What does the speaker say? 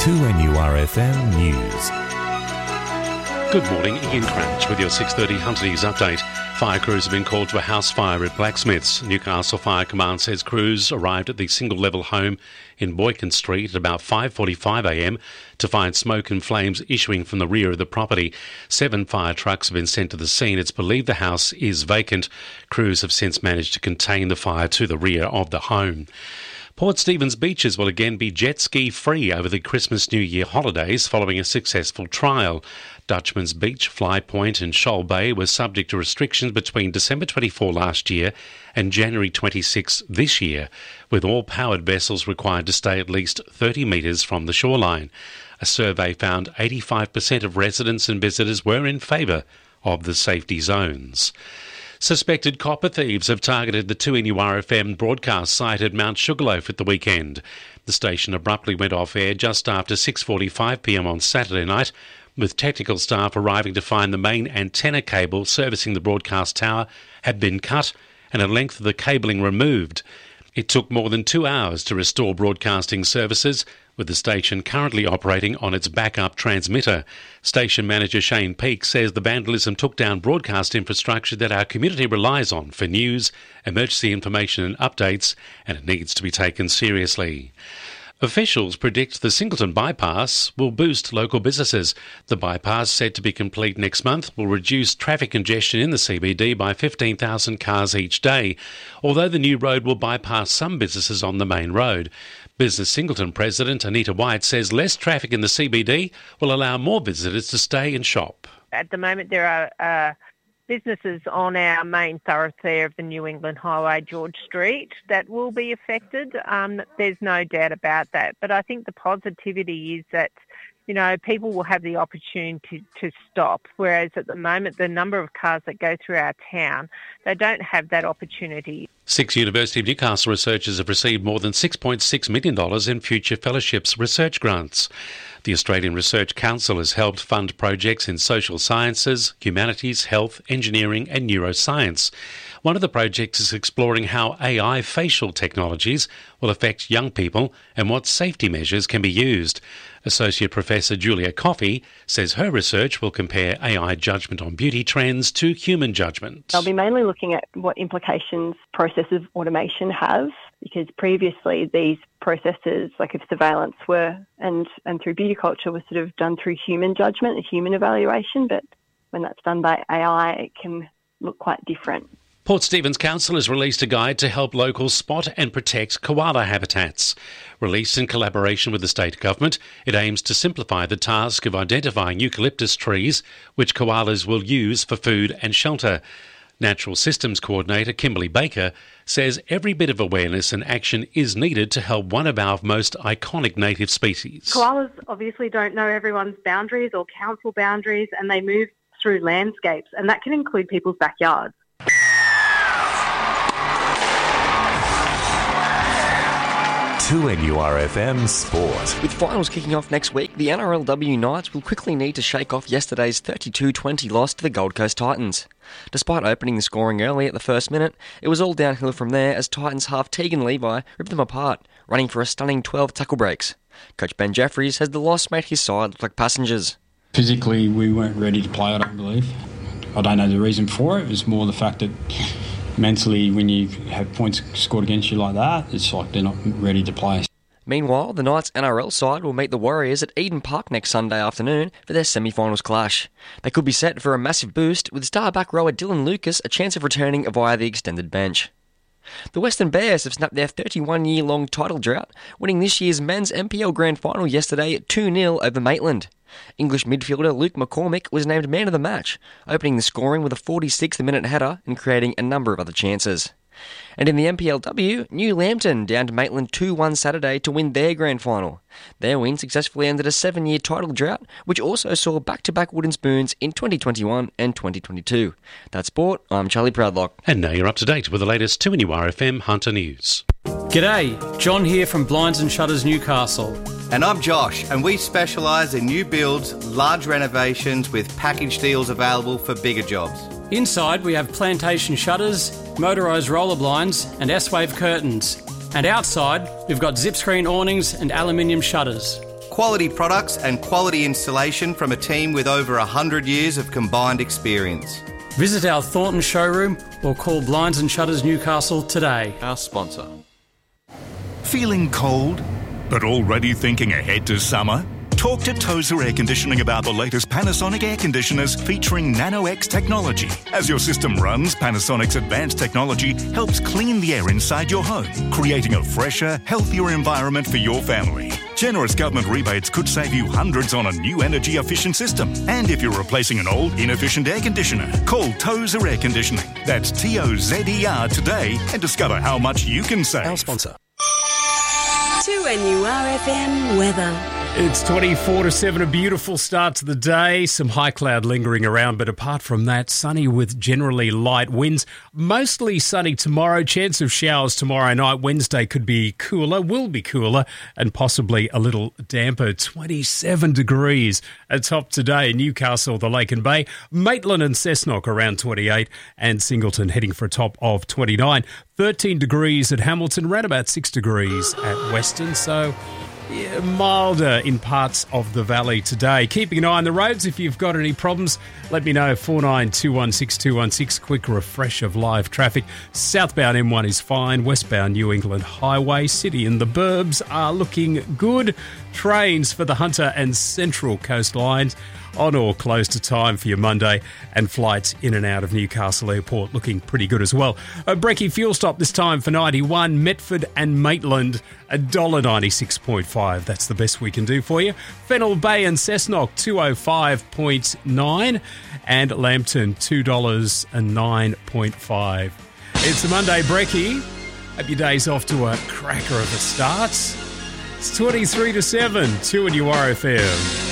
2NURFM News. Good morning, Ian Crouch with your 6:30 Hunter News update. Fire crews have been called to a house fire at Blacksmiths. Newcastle Fire Command says crews arrived at the single-level home in Boykin Street at about 5:45am to find smoke and flames issuing from the rear of the property. 7 fire trucks have been sent to the scene. It's believed the house is vacant. Crews have since managed to contain the fire to the rear of the home. Port Stephens beaches will again be jet ski free over the Christmas New Year holidays following a successful trial. Dutchman's Beach, Fly Point and Shoal Bay were subject to restrictions between December 24 last year and January 26 this year, with all powered vessels required to stay at least 30 metres from the shoreline. A survey found 85% of residents and visitors were in favour of the safety zones. Suspected copper thieves have targeted the 2NURFM broadcast site at Mount Sugarloaf at the weekend. The station abruptly went off air just after 6:45pm on Saturday night, with technical staff arriving to find the main antenna cable servicing the broadcast tower had been cut and a length of the cabling removed. It took more than 2 hours to restore broadcasting services, with the station currently operating on its backup transmitter. Station manager Shane Peake says the vandalism took down broadcast infrastructure that our community relies on for news, emergency information and updates, and it needs to be taken seriously. Officials predict the Singleton bypass will boost local businesses. The bypass, said to be complete next month, will reduce traffic congestion in the CBD by 15,000 cars each day, although the new road will bypass some businesses on the main road. Business Singleton President Anita White says less traffic in the CBD will allow more visitors to stay and shop. At the moment there are businesses on our main thoroughfare of the New England Highway, George Street, that will be affected. There's no doubt about that. But I think the positivity is that, you know, people will have the opportunity to stop, whereas at the moment the number of cars that go through our town, they don't have that opportunity. 6 University of Newcastle researchers have received more than $6.6 million in Future Fellowships research grants. The Australian Research Council has helped fund projects in social sciences, humanities, health, engineering and neuroscience. One of the projects is exploring how AI facial technologies will affect young people and what safety measures can be used. Associate Professor Julia Coffey says her research will compare AI judgment on beauty trends to human judgment. They'll be mainly looking at what implications process of automation have, because previously these processes, like if surveillance were, and through beauty culture, was sort of done through human judgment and human evaluation, but when that's done by AI, it can look quite different. Port Stephens Council has released a guide to help locals spot and protect koala habitats. Released in collaboration with the state government, it aims to simplify the task of identifying eucalyptus trees, which koalas will use for food and shelter. Natural Systems Coordinator Kimberly Baker says every bit of awareness and action is needed to help one of our most iconic native species. Koalas obviously don't know everyone's boundaries or council boundaries, and they move through landscapes, and that can include people's backyards. 2NURFM Sport. With finals kicking off next week, the NRLW Knights will quickly need to shake off yesterday's 32-20 loss to the Gold Coast Titans. Despite opening the scoring early at the first minute, it was all downhill from there as Titans half Tegan Levi ripped them apart, running for a stunning 12 tackle breaks. Coach Ben Jeffries says the loss made his side look like passengers. Physically, we weren't ready to play, I don't believe. I don't know the reason for it. It was more the fact that mentally, when you have points scored against you like that, it's like they're not ready to play. Meanwhile, the Knights NRL side will meet the Warriors at Eden Park next Sunday afternoon for their semi-finals clash. They could be set for a massive boost, with star back rower Dylan Lucas a chance of returning via the extended bench. The Western Bears have snapped their 31-year-long title drought, winning this year's men's NPL Grand Final yesterday at 2-0 over Maitland. English midfielder Luke McCormick was named man of the match, opening the scoring with a 46th minute header and creating a number of other chances. And in the NPLW, New Lambton downed Maitland 2-1 Saturday to win their grand final. Their win successfully ended a 7-year title drought, which also saw back-to-back wooden spoons in 2021 and 2022. That's sport. I'm Charlie Proudlock. And now you're up to date with the latest 2NURFM Hunter News. G'day, John here from Blinds and Shutters Newcastle. And I'm Josh, and we specialise in new builds, large renovations with package deals available for bigger jobs. Inside we have plantation shutters, motorised roller blinds and S-Wave curtains. And outside we've got zip screen awnings and aluminium shutters. quality products and quality installation from a team with over 100 years of combined experience. Visit our Thornton showroom or call Blinds and Shutters Newcastle today. Our sponsor. Feeling cold, but already thinking ahead to summer? Talk to Tozer Air Conditioning about the latest Panasonic air conditioners featuring Nano-X technology. As your system runs, Panasonic's advanced technology helps clean the air inside your home, creating a fresher, healthier environment for your family. Generous government rebates could save you hundreds on a new energy-efficient system. And if you're replacing an old, inefficient air conditioner, call Tozer Air Conditioning. That's Tozer today and discover how much you can save. Our sponsor. 2NURFM weather. It's 24-7, a beautiful start to the day. Some high cloud lingering around, but apart from that, sunny with generally light winds. Mostly sunny tomorrow. Chance of showers tomorrow night. Wednesday could be cooler, will be cooler, and possibly a little damper. 27 degrees atop today. Newcastle, the Lake and Bay. Maitland and Cessnock around 28, and Singleton heading for a top of 29. 13 degrees at Hamilton, around about 6 degrees at Western. So milder in parts of the valley today. Keeping an eye on the roads. If you've got any problems, let me know. 49216216. Quick refresh of live traffic. Southbound M1 is fine. Westbound New England Highway. City and the Burbs are looking good. Trains for the Hunter and Central Coast lines on or close to time for your Monday, and flights in and out of Newcastle Airport looking pretty good as well. A Brecky fuel stop this time for 91, Metford and Maitland, $1.96.5. That's the best we can do for you. Fennell Bay and Cessnock, 205.9, and Lambton, $2.09.5. It's a Monday Brecky. Hope your day's off to a cracker of a start. It's 23-7, 2NURFM.